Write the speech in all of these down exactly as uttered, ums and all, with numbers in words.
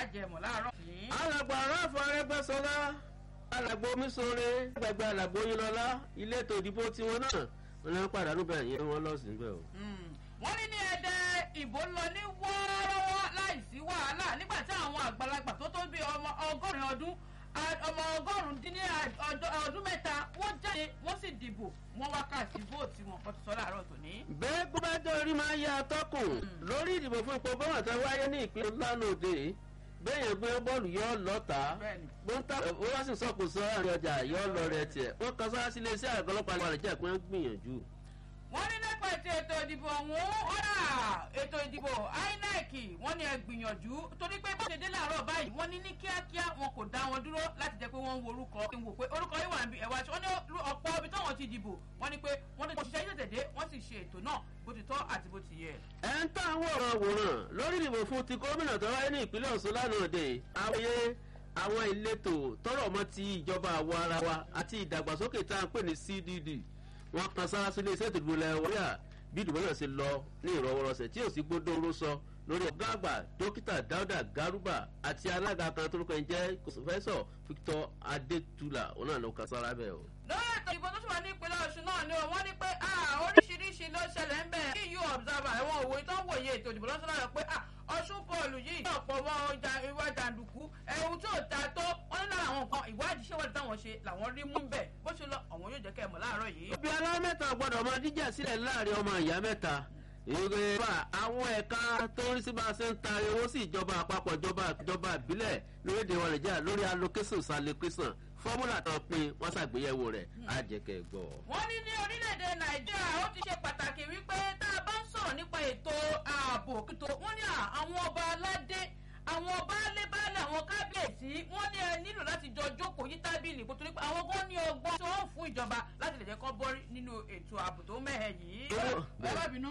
àjẹmọ̀ láàárọ̀ yìí. alàgbà ráfà Arẹ́gbẹ́ṣọlá alàgbà Omiṣore gbàgbà alàgbà Oyinlọlá ilé ètò ìdìbò tiwọn náà wọn náà pàdánù bẹ́ẹ̀ yẹn wọn lọ sí níbẹ̀ o. wọ́n ní ní ẹ̀dẹ̀ ìbò lọ ní wọ́ọ́rọ́wọ́ láìsí wàhálà nígbà tí àwọn àgbàlagbà tó tó bí ọmọ ọgọ́rin ọdún ọmọ ọgọ́rùn-ún dín ní ọdún mẹ́ta wọ́n jáde wọ́n sì dìbò wọ́n wá káàsì vóòtì wọn kọ́ ti sọ láàárọ̀ tòní. bẹ́ẹ̀ bó bá jẹ́ orí máa yá atọ́kùn lórí ìdìbò fún ipò bọ́wọ̀n tó wáyé ní ìpínlẹ̀ lánàá òde bẹ́ẹ̀yàn gbé bọ́ọ̀lù yọ lọ́ta gbọ́ntà ó wá sì sọ́kù sọ àárín ọjà yọ lọ rẹ tiẹ̀ wọ́n kan sára sílé iṣẹ́ àgọ́ ọlọ́pàá lọ́wọ́ rẹ̀ jẹ́ pé wọ́n gbìyànjú. wọ́n ní nípa ètò ètò ìdìbò ọ̀hún ọ̀rà ètò ìdìbò I N E C wọ́n ní ẹ gbìyànjú torí pé bó ṣe dé láàárọ̀ báyìí wọ́n ní ní kíákíá wọn kò dá wọn dúró láti jẹ́ pé wọ́n ń wo orúkọ wò pé orúkọ yìí wà níbi ẹ̀wà ṣe wọ́n ní ọ̀pọ̀ ibi táwọn ti dìbò wọ́n ní pé wọ́n ní òṣìṣẹ́ yìí tètè wọ́n sì ṣe ètò náà bó ti tọ́ àti bó ti yẹ. ẹ ń tà ń wọ̀rọ̀ àwòrán lórí ìdìbò fún ti gómìnà tó wáyé ní ìpínlẹ̀ Ọ̀ṣun lánàá òde àwòye àwọn ìletò tọrọ mọ́ ti ìjọba àwọ̀ ara wa àti ìdàgbàsókè tá à ń pè ní C D D wọ́n kan sára sílé iṣẹ́ ìdìbò lẹ́wọ̀ọ́yà bí ìdìbò náà ṣe lọ ní ìrọwọ́rọsẹ̀ tí ò sí gbódóró sọ lórí ọ̀gá àgbà dókítà Dáúdà Gárúbà àti alága kan torúkọ ẹ̀ jẹ́ pòfẹ́sọ̀ Victor Adétúlà òun náà ló kan sára bẹ́ẹ̀ o. lórí ètò ìbò tó ṣùgbọ́n ní ìpínlẹ̀ Ọ̀ṣun náà ni wọ́n ní pé oríṣiríṣi ló ṣẹlẹ̀ ń bẹ̀ kí yóò observer ẹ̀wọ̀n òwe tó ń wòye ètò ìdìbò lọ́sọ̀rọ̀ rẹ̀ pé Ọ̀ṣun kọlù yìí ọ̀pọ̀ wọn ìwà jàǹdùkú ẹ̀hún tí ò ta tó wọ́n ní lára àwọn nǹkan ìwádìí ṣéwádìí táwọn ṣe làwọn rí mú bẹ̀ bó ṣe lọ àwọn yóò jẹ́ kẹ́ ẹ̀ mọ̀ láàárọ̀ yìí. òbí alámẹ́ta gbọ́dọ̀ máa díjà sílẹ̀ láàrin ọmọ ìyá mẹ́ta ìrora àwọn ẹ̀ka tó ń rí sí bá a ṣe ń ta owó sí ìjọba àpapọ̀ ìjọba ìjọba ìbílẹ̀ lórílẹ̀ wọn nàìjíríà lórí allocation sallocation fọ́múlà tó pin wọ́n ṣàgbéyẹ̀wò rẹ̀ á jẹ́ kẹ́ ẹ gbọ́. wọ́n ní ní orílẹ̀-èdè nàìjíríà ó ti ṣe pàtàkì wípé tá a bá ń sọ̀rọ̀ nípa ètò ààbò kìtò wọ́n ní àwọn ọba aládé àwọn baálé baálé àwọn kábíyèsí wọ́n ní ẹ nílò láti jọ jókòó yí tábìlì kó torí pé àwọn gan ní ọgbọ́n tí wọ́n fún ìjọba láti lè jẹ́ kó bọ́rí nínú ètò ààbò tó mẹ́hẹ̀ yìí. ẹ má bínú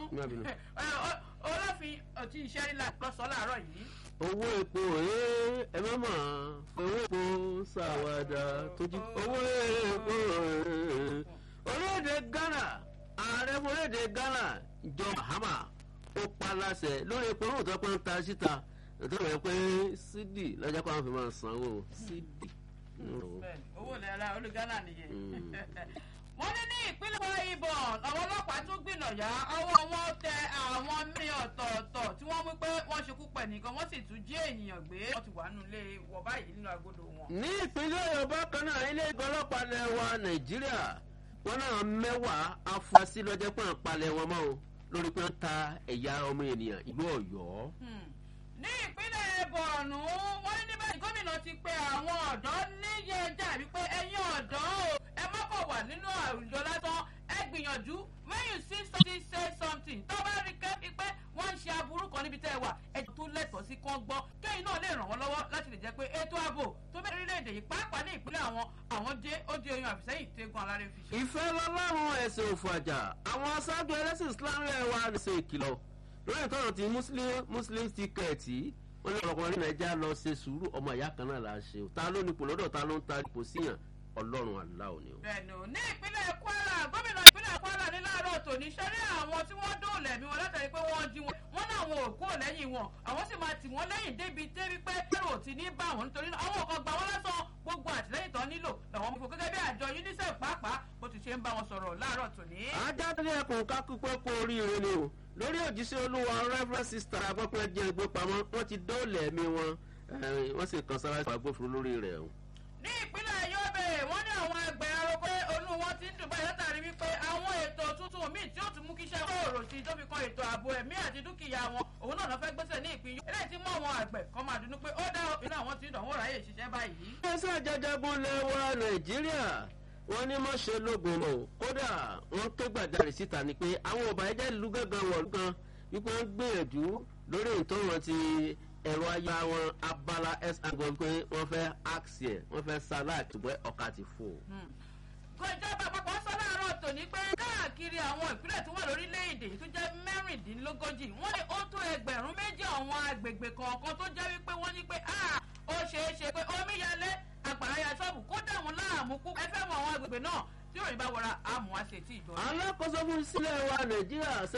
olófin ọtí iṣẹ́ ńlá lọ́sọ̀ọ́ láàárọ̀ yìí. owó epo ẹ má mà owó epo ṣàwádà tójú owó epo orílẹ̀-èdè Ghana ààrẹ orílẹ̀-èdè Ghana John Mahama ó pa láṣẹ lórí epo náà tó pọ́n ta síta nítorí wọ́n pé sídì lọ́jọ́ kan fi máa sanwó sídì. owó lẹ́ra olùgánà nìyẹn. wọ́n ní ní ìpínlẹ̀ Ìbọn àwọn ọlọ́pàá tún gbìnàyà ọwọ́ wọn tẹ àwọn mẹ́rin ọ̀tọ̀ọ̀tọ̀ tí wọ́n mú pé wọ́n ṣekú pẹ̀ nìkan wọ́n sì tún jí ènìyàn gbé wọ́n ti wà nínú ilé wọ̀ báyìí nínú agodo wọn. ní ìpínlẹ̀ Yorùbá kan náà ilé ìgbọ́ ọlọ́pàá lẹ̀ wa Nàìjíríà wọn náà mẹ́wàá afurasí lọ́jọ́ pọ̀ ń palẹ̀ wọn mọ́ o lórí pé wọ́n ta ẹ̀yà ọmọ ènìyàn ìlú Ọ̀yọ́. ní ìpínlẹ̀ Borno wọ́n ní níbẹ̀ gómìnà ti pe àwọn ọ̀dọ́ níyẹ ẹja wípé ẹ̀yin ọ̀dọ́ o ẹ má kọ̀ wà nínú àwùjọ lásán ẹ gbìyànjú when you see something say something tó bá rí kẹ́ pé wọ́n ń ṣe aburú kan níbi tẹ́ ẹ wà ẹjọ́ tó lẹ́tọ̀ọ́ sí kán gbọ́ kẹ́yìn náà lè ràn wọ́n lọ́wọ́ láti lè jẹ́ pé ètò ààbò tó bẹ̀rẹ̀ orílẹ̀-èdè yìí pàápàá ní ìpínlẹ̀ àwọn àwọn dé ó di oyún àfìsẹ́yìn tẹ́gun aláré fi ṣe. ìfẹ́ lọ́lọ́run ẹ̀sìn òfàjà àwọn aṣáájú ẹlẹ́sìn Islam rẹ̀ wá ṣe ìkìlọ̀ lórí ìtọ́nà ti muslim tíkẹ́ẹ̀tì wọ́n ní ọ̀pọ̀lọpọ̀ ní nàìjíríà lọ ṣe sùúrù ọmọ ìyá kan náà là ń ṣe ta ló nípò lọ́dọ̀ ta ló ń ta ipò síyàn ọlọ́run aláwọ̀ ni o. bẹ́ẹ̀ni ní ìpínlẹ̀ Kwara gómìnà ìpínlẹ̀ Kwara ní láàárọ̀ tòní ṣeré àwọn tí wọ́n dóòlà ẹ̀mí wọn látàrí pé wọ́n jí wọn wọ́n náà wọn ò kúrò lẹ́yìn wọn àwọn sì máa tì wọ́n lẹ́yìn débi débi pé ẹ̀rọ ti ní bá wọn nítorí àwọn kan gbà wọ́n lásán gbogbo àtìlẹ́yìn tán nílò làwọn fò gẹ́gẹ́ bí àjọ UNICEF pàápàá bó ti ṣe ń bá wọn sọ̀rọ̀ láàárọ̀ tòní. ajáde ẹkùn kákúpẹ́ kú oríire ni o lórí òjíṣẹ́ olúwa Reverend Sister agbọ́pẹ́ jẹ́ ìgbópamọ́ wọ́n ti dóòlà ẹ̀mí wọn wọ́n sì kan sára ìpàgbófinró lórí rẹ̀ o. ní ìpínlẹ̀ Yobe wọ́n ní àwọn ẹgbẹ́ ẹ̀rọ pé olú wọn ti ń dùn báyìí látàrí wípé àwọn ètò tuntun míì tí ó tún mú kíṣẹ́ kóòrò sí i tó fi kan ètò ààbò ẹ̀mí àti dúkìá wọn òun náà lọ fẹ́ gbèsè ní ìpín eléyìí tí mú àwọn àgbẹ̀ kan máa dùnnú pé ó dá inú àwọn tí ìdánwò ráyè ṣiṣẹ́ báyìí. ẹsẹ̀ àjàjàgùn lẹ́wọ̀ Nàìjíríà wọ́n ní mọ̀ ṣe lógun mọ́ kódà wọ́n ké gbàjarè síta ni pé àwọn ọba ẹ̀jẹ̀ ìlú gángan wọ̀ gan wípé wọ́n gbìyànjú lórí ìtọ́wọ̀n ti ẹ̀rọ ayá wọn abala s angle pé wọ́n fẹ́ axi ẹ̀ wọ́n fẹ́ salad ṣùgbọ́n ọkà ti fò. ìjọba àpapọ̀ sọ láàárọ̀ tòní pé káàkiri àwọn ìpínlẹ̀ tó wà lórílẹ̀‐èdè tó jẹ́ mẹ́rìndínlógójì wọ́n ní ó tó ẹgbẹ̀rún méjì àwọn agbègbè kọ̀ọ̀kan tó jẹ́ wípé wọ́n ní pé ó ṣeé ṣe pé omíyalé àgbàrá ya ṣọ́ọ̀bù kó dà wọ́n láàmú kú ẹ fẹ́ mọ àwọn agbègbè náà tí òyìnbá wọra àmọ́ àṣetì ìjọba. alákòóso fún sílẹ̀ wa Nàìjíríà